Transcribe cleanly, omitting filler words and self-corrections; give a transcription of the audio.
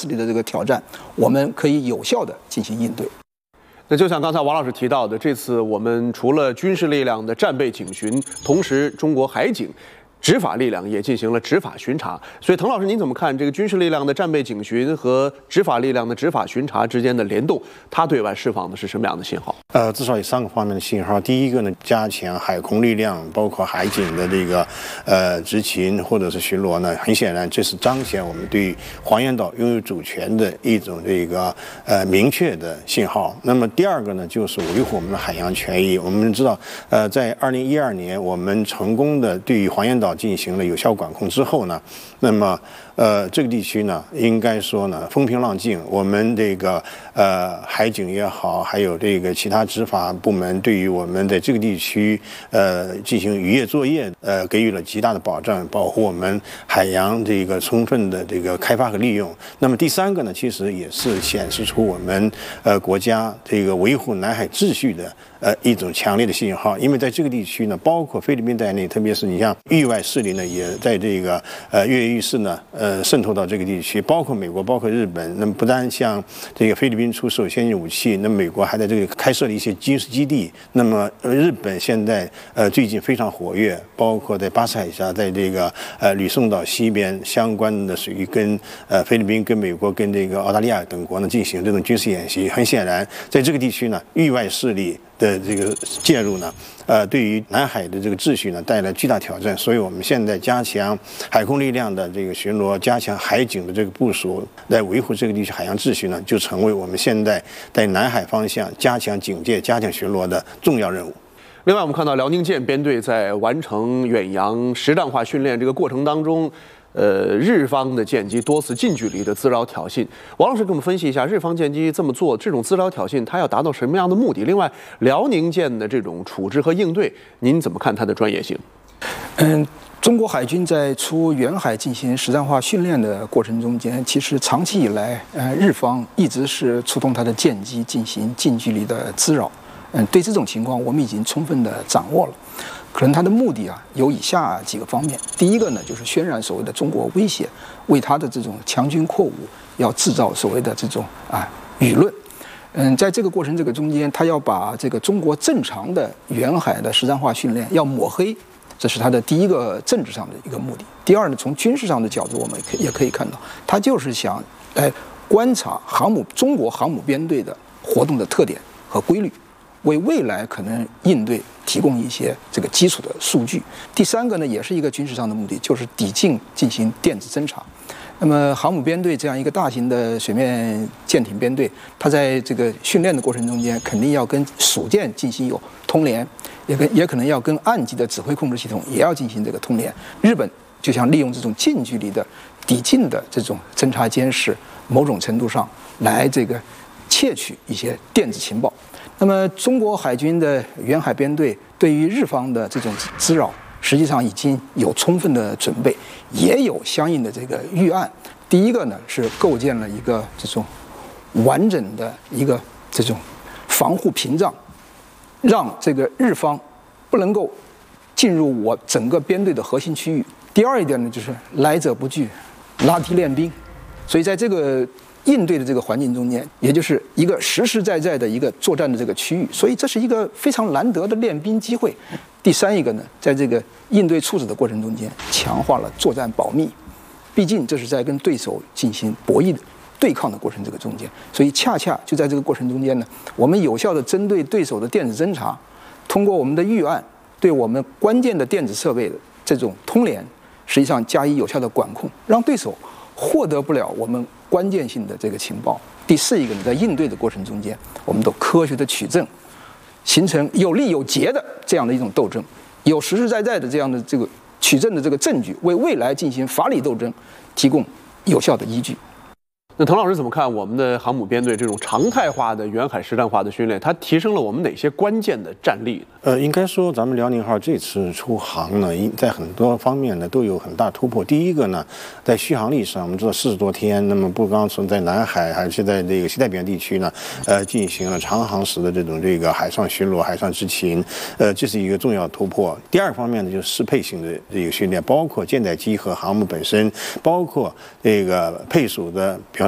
势力的这个挑战，我们可以有效的进行应对。 那就像刚才王老师提到的，这次我们除了军事力量的战备警巡，同时中国海警执法力量也进行了执法巡查。所以滕老师您怎么看这个军事力量的战备警巡和执法力量的执法巡查之间的联动？它对外释放的是什么样的信号？ 至少有3个方面的信号。第一个呢，加强海空力量，包括海警的这个执勤或者是巡逻呢，很显然这是彰显我们对黄岩岛拥有主权的一种这个明确的信号。那么第二个呢，就是维护我们的海洋权益。我们知道，在2012年我们成功的对于黄岩岛进行了有效管控之后呢，那么这个地区呢，应该说呢风平浪静。我们这个海警也好，还有这个其他执法部门对于我们在这个地区进行渔业作业给予了极大的保障，保护我们海洋这个充分的这个开发和利用。那么第3个呢，其实也是显示出我们国家这个维护南海秩序的一种强烈的信号。因为在这个地区呢，包括菲律宾在内，特别是你像域外势力呢，也在这个跃跃欲试呢渗透到这个地区，包括美国，包括日本。那么不但向这个菲律宾出售先进武器，那么美国还在这个开设了一些军事基地。那么日本现在最近非常活跃，包括在巴士海峡，在这个吕宋岛西边相关的水域跟菲律宾、跟美国、跟这个澳大利亚等国呢进行这种军事演习。很显然，在这个地区呢，域外势力的这个介入呢，对于南海的这个秩序呢带来巨大挑战。所以我们现在加强海空力量的这个巡逻，加强海警的这个部署，来维护这个地区海洋秩序呢，就成为我们现在在南海方向加强警戒、加强巡逻的重要任务。 另外，我们看到辽宁舰编队在完成远洋实战化训练这个过程当中，日方的舰机多次近距离的滋扰挑衅。王老师给我们分析一下，日方舰机这么做，这种滋扰挑衅，它要达到什么样的目的？另外，辽宁舰的这种处置和应对，您怎么看它的专业性？ 中国海军在出远海进行实战化训练的过程中间，其实长期以来，日方一直是出动它的舰机进行近距离的滋扰。对这种情况，我们已经充分的掌握了。可能它的目的有以下几个方面。第一个呢，就是渲染所谓的中国威胁，为它的这种强军扩武要制造所谓的这种舆论。在这个过程中间，他要把这个中国正常的远海的实战化训练要抹黑。这是他的第一个政治上的一个目的。第二呢，从军事上的角度，我们也可以看到，他就是想来观察中国航母编队的活动的特点和规律，为未来可能应对提供一些这个基础的数据。第3个呢，也是一个军事上的目的，就是抵近进行电子侦察。那么航母编队这样一个大型的水面舰艇编队，它在这个训练的过程中间，肯定要跟属舰进行有通联，也可能要跟岸基的指挥控制系统也要进行这个通联。日本就想利用这种近距离的抵近的这种侦察监视，某种程度上来这个窃取一些电子情报。那么中国海军的远海编队对于日方的这种滋扰，实际上已经有充分的准备，也有相应的这个预案。第一个呢，是构建了一个这种完整的一个这种防护屏障，让这个日方不能够进入我整个编队的核心区域。第二一点呢，就是来者不拒，拉低练兵。所以在这个应对的这个环境中间，也就是一个实实在在的一个作战的这个区域，所以这是一个非常难得的练兵机会。第3一个呢，在这个应对处置的过程中间，强化了作战保密。毕竟这是在跟对手进行博弈的对抗的过程这个中间，所以恰恰就在这个过程中间呢，我们有效的针对对手的电子侦察，通过我们的预案对我们关键的电子设备的这种通联，实际上加以有效的管控，让对手获得不了我们关键性的这个情报。第4一个呢，在应对的过程中间，我们都科学的取证，形成有利有节的这样的一种斗争，有实实在在的这样的这个取证的这个证据，为未来进行法理斗争提供有效的依据。 那滕老师怎么看我们的航母编队这种常态化的远海实战化的训练，它提升了我们哪些关键的战力呢？ 应该说咱们辽宁号这次出航呢，在很多方面呢都有很大突破。第一个呢，在续航力上，我们知道40多天，那么不光是在南海，还是在这个西太平洋地区呢，进行了长航时的这个海上巡逻、海上执勤，这是一个重要突破。第二方面呢，就是适配性的这个训练，包括舰载机和航母本身，包括这个配属的，比